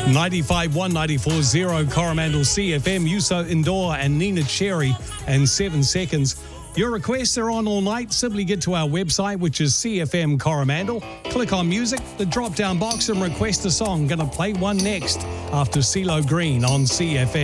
95.1, 94.0 Coromandel CFM, Yuso Indoor and Nina Cherry and 7 Seconds. Your requests are on all night. Simply get to our website, which is CFM Coromandel. Click on music, the drop-down box, and request a song. Going to play one next after CeeLo Green on CFM.